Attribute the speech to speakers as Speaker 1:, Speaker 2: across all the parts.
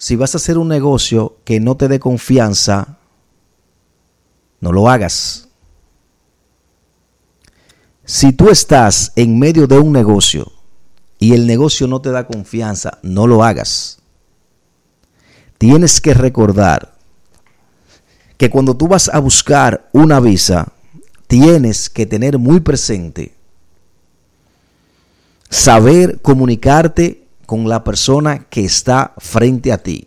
Speaker 1: si vas a hacer un negocio que no te dé confianza, no lo hagas. Si tú estás en medio de un negocio y el negocio no te da confianza, no lo hagas. Tienes que recordar que cuando tú vas a buscar una visa, tienes que tener muy presente saber comunicarte con la persona que está frente a ti.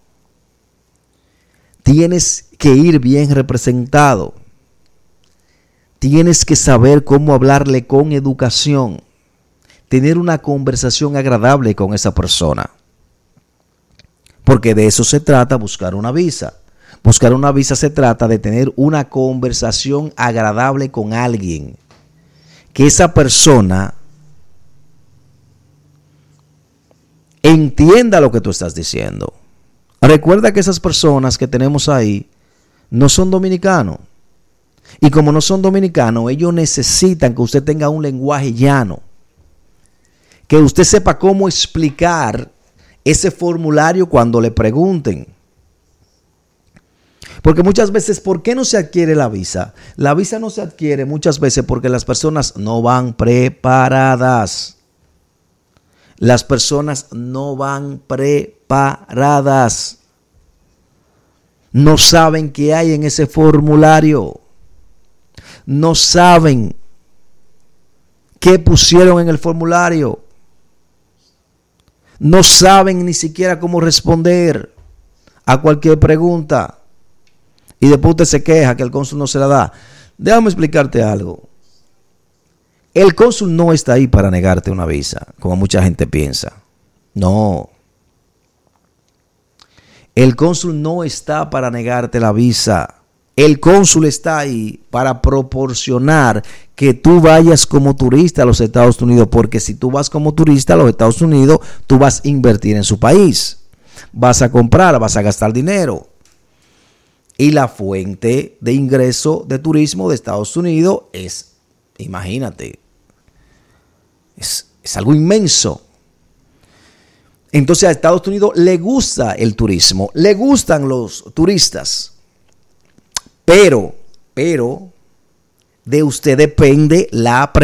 Speaker 1: Tienes que ir bien representado. Tienes que saber cómo hablarle con educación. Tener una conversación agradable con esa persona. Porque de eso se trata buscar una visa. Buscar una visa se trata de tener una conversación agradable con alguien. Que esa persona entienda lo que tú estás diciendo. Recuerda que esas personas que tenemos ahí no son dominicanos. Y como no son dominicanos, ellos necesitan que usted tenga un lenguaje llano. Que usted sepa cómo explicar ese formulario cuando le pregunten. Porque muchas veces, ¿por qué no se adquiere la visa? La visa no se adquiere muchas veces porque las personas no van preparadas. Las personas no van preparadas. No saben qué hay en ese formulario. No saben qué pusieron en el formulario. No saben ni siquiera cómo responder a cualquier pregunta. Y después usted se queja que el cónsul no se la da. Déjame explicarte algo. El cónsul no está ahí para negarte una visa, como mucha gente piensa. No. El cónsul no está para negarte la visa. El cónsul está ahí para proporcionar que tú vayas como turista a los Estados Unidos, porque si tú vas como turista a los Estados Unidos, tú vas a invertir en su país. Vas a comprar, vas a gastar dinero. Y la fuente de ingreso de turismo de Estados Unidos es, imagínate, es algo inmenso. Entonces a Estados Unidos le gusta el turismo, le gustan los turistas. Pero de usted depende la